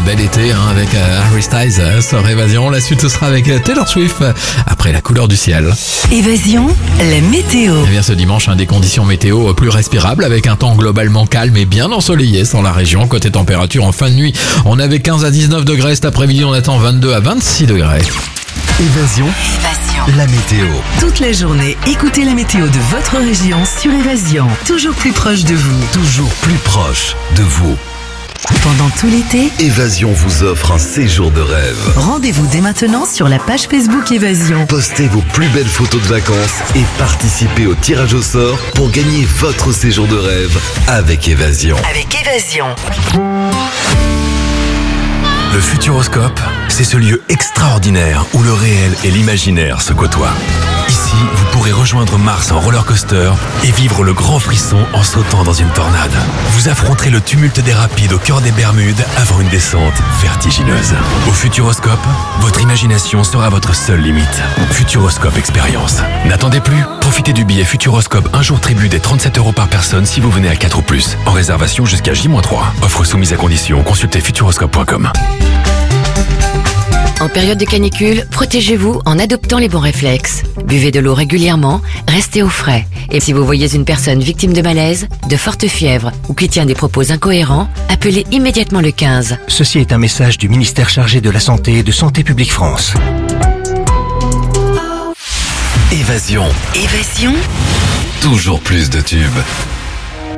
bel été avec Harry Styles sur Évasion. La suite ce sera avec Taylor Swift après La couleur du ciel. Évasion, la météo. Et bien ce dimanche, des conditions météo plus respirables avec un temps globalement calme et bien ensoleillé sur la région. Côté température, en fin de nuit, on avait 15 à 19 degrés. Cet après-midi, on attend 22 à 26 degrés. Évasion, la météo. Toute la journée, écoutez la météo de votre région sur Évasion. Toujours plus proche de vous. Toujours plus proche de vous. Pendant tout l'été, Évasion vous offre un séjour de rêve. rendez-vous dès maintenant sur la page Facebook Évasion. Postez vos plus belles photos de vacances et participez au tirage au sort pour gagner votre séjour de rêve avec Évasion. Avec Évasion. Le Futuroscope, c'est ce lieu extraordinaire où le réel et l'imaginaire se côtoient. Ici, vous pourrez rejoindre Mars en roller coaster et vivre le grand frisson en sautant dans une tornade. Vous affronterez le tumulte des rapides au cœur des Bermudes avant une descente vertigineuse. Au Futuroscope, votre imagination sera votre seule limite. Futuroscope Expérience. N'attendez plus, profitez du billet Futuroscope un jour tribu des 37 € par personne si vous venez à 4 ou plus. En réservation jusqu'à J-3. Offre soumise à condition, consultez futuroscope.com. En période de canicule, protégez-vous en adoptant les bons réflexes. Buvez de l'eau régulièrement, restez au frais. Et si vous voyez une personne victime de malaise, de forte fièvre ou qui tient des propos incohérents, appelez immédiatement le 15. Ceci est un message du ministère chargé de la Santé et de Santé publique France. Évasion, Évasion, toujours plus de tubes.